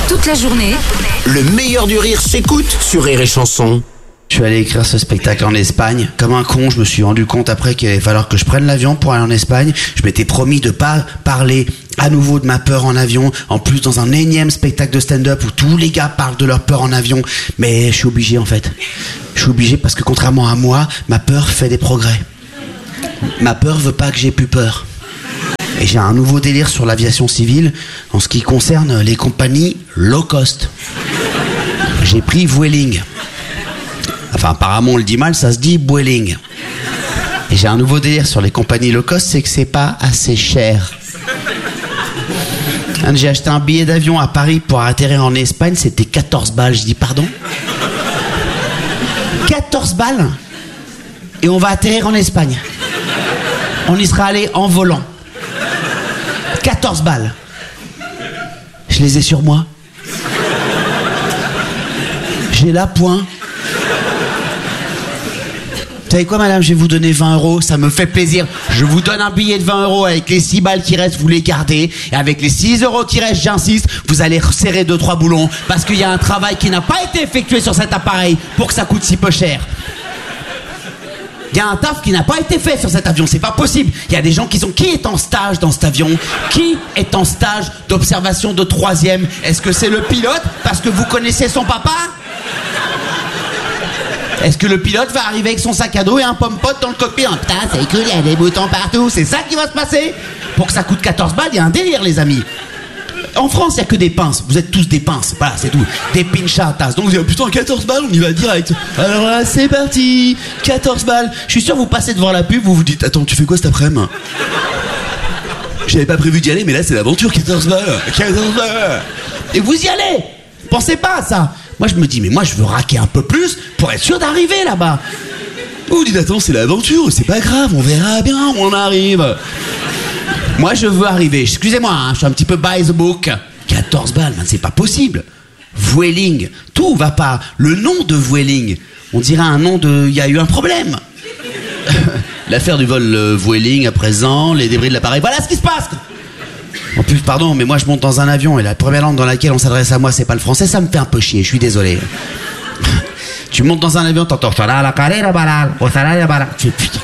Toute la journée, Le meilleur du rire s'écoute sur Rire et Chanson. Je suis allé écrire ce spectacle en Espagne. Comme un con, je me suis rendu compte après qu'il allait falloir que je prenne l'avion pour aller en Espagne. Je m'étais promis de pas parler à nouveau de ma peur en avion. En plus, dans un énième spectacle de stand-up où tous les gars parlent de leur peur en avion. Mais je suis obligé en fait. Je suis obligé parce que contrairement à moi, ma peur fait des progrès. Ma peur veut pas que j'ai plus peur. Et j'ai un nouveau délire sur l'aviation civile en ce qui concerne les compagnies low cost. J'ai pris Vueling. Enfin, apparemment, on le dit mal, ça se dit Vueling. Et j'ai un nouveau délire sur les compagnies low cost, c'est que c'est pas assez cher. J'ai acheté un billet d'avion à Paris pour atterrir en Espagne, c'était 14 balles. Je dis pardon ? 14 balles ? Et on va atterrir en Espagne. On y sera allé en volant. 14 balles. Je les ai sur moi. J'ai la pointe. Vous savez quoi, madame, je vais vous donner 20 €, ça me fait plaisir. Je vous donne un billet de 20 € avec les 6 balles qui restent, vous les gardez. Et avec les 6 € qui restent, j'insiste, vous allez resserrer 2-3 boulons. Parce qu'il y a un travail qui n'a pas été effectué sur cet appareil pour que ça coûte si peu cher. Il y a un taf qui n'a pas été fait sur cet avion, c'est pas possible. Il y a des gens qui sont... Qui est en stage dans cet avion ? Qui est en stage d'observation de 3e ? Est-ce que c'est le pilote parce que vous connaissez son papa ? Est-ce que le pilote va arriver avec son sac à dos et un pomme-pote dans le cockpit ? Putain, c'est cool, il y a des boutons partout. C'est ça qui va se passer ? Pour que ça coûte 14 balles, il y a un délire, les amis. En France, il n'y a que des pinces. Vous êtes tous des pinces. Voilà, c'est tout. Des pinchatas. Donc vous dites, oh, putain, 14 balles, on y va direct. Alors là, c'est parti. 14 balles. Je suis sûr, vous passez devant la pub, vous vous dites, attends, tu fais quoi cet après-midi ? J'avais pas prévu d'y aller, mais là, c'est l'aventure, 14 balles. 14 balles. Et vous y allez. Pensez pas à ça. Moi, je me dis, mais moi, je veux raquer un peu plus pour être sûr d'arriver là-bas. Vous dites, attends, c'est l'aventure, c'est pas grave, on verra bien où on arrive. Moi, je veux arriver. Excusez-moi, hein, je suis un petit peu by the book. 14 balles, man, c'est pas possible. Vueling, tout va pas. Le nom de Vueling, on dirait un nom de... Il y a eu un problème. L'affaire du vol Vueling à présent, les débris de l'appareil, voilà ce qui se passe. En plus, pardon, mais moi je monte dans un avion et la première langue dans laquelle on s'adresse à moi, c'est pas le français, ça me fait un peu chier, je suis désolé. Tu montes dans un avion, t'entends... Tu fais putain.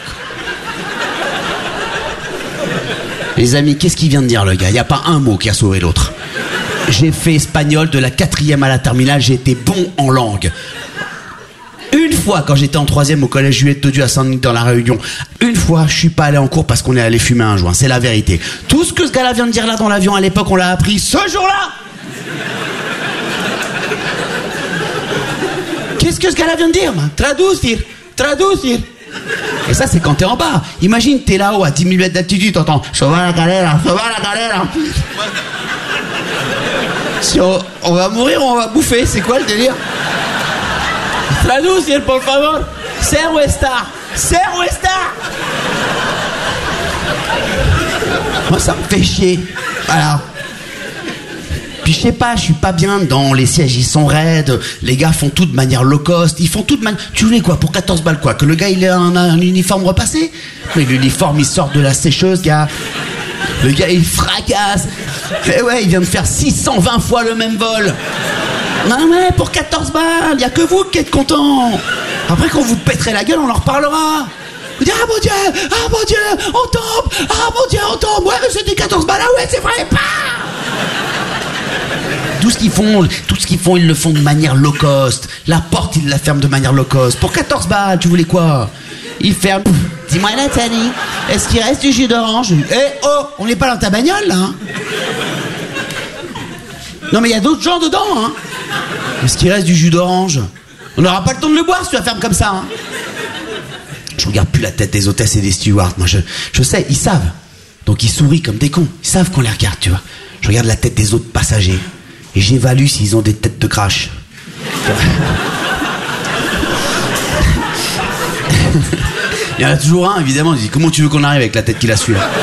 Les amis, qu'est-ce qu'il vient de dire le gars ? Il n'y a pas un mot qui a sauvé l'autre. J'ai fait espagnol de la 4e à la terminale, j'ai été bon en langue. Une fois, quand j'étais en 3e au collège Juliette de Dieu à Saint-Denis dans la Réunion, une fois, je suis pas allé en cours parce qu'on est allé fumer un joint, c'est la vérité. Tout ce que ce gars-là vient de dire là dans l'avion, à l'époque, on l'a appris ce jour-là. Qu'est-ce que ce gars-là vient de dire, man ? Traducir. Et ça, c'est quand t'es en bas. Imagine, t'es là-haut à 10 000 mètres d'altitude, t'entends « Ça va la galère. » Si on va mourir ou on va bouffer, c'est quoi le délire ? Traducir, por favor. Ser ou estar. Moi, ça me fait chier. Voilà. Puis je sais pas, je suis pas bien dedans, les sièges ils sont raides, les gars font tout de manière low cost, ils font tout de manière... Tu voulais quoi, pour 14 balles quoi ? Que le gars il ait un uniforme repassé ? Mais l'uniforme il sort de la sécheuse, gars. Le gars il fracasse. Et ouais, il vient de faire 620 fois le même vol. Non mais pour 14 balles, y a que vous qui êtes contents. Après quand vous pèterez la gueule, on en reparlera. Vous dites, ah mon Dieu, on tombe. Ah mon Dieu, on tombe. Ouais mais c'était 14 balles, ah ouais c'est vrai, pas. Tout ce qu'ils font, ils le font de manière low cost. La porte, ils la ferment de manière low cost. Pour 14 balles, tu voulais quoi ? Ils ferment. Dis-moi, Nathalie, est-ce qu'il reste du jus d'orange ? Eh oh, on n'est pas dans ta bagnole, là, hein ? Non, mais il y a d'autres gens dedans, hein ? Est-ce qu'il reste du jus d'orange ? On n'aura pas le temps de le boire si tu la fermes comme ça, hein ? Je regarde plus la tête des hôtesses et des stewards. Moi, je sais, ils savent. Donc, ils sourient comme des cons. Ils savent qu'on les regarde, tu vois. Je regarde la tête des autres passagers. Et j'évalue s'ils ont des têtes de crash. Il y en a toujours un, évidemment. Il dit, comment tu veux qu'on arrive avec la tête qu'il a celui-là ?